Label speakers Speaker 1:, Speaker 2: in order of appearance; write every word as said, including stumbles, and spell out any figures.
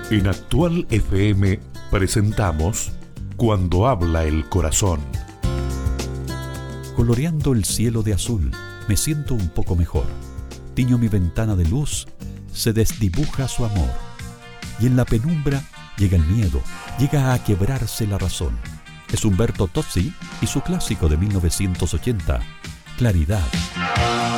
Speaker 1: En Actual F M presentamos Cuando habla el corazón.
Speaker 2: Coloreando el cielo de azul, me siento un poco mejor. Tiño mi ventana de luz, se desdibuja su amor. Y en la penumbra llega el miedo, llega a quebrarse la razón. Es Umberto Tozzi y su clásico de mil novecientos ochenta, Claridad.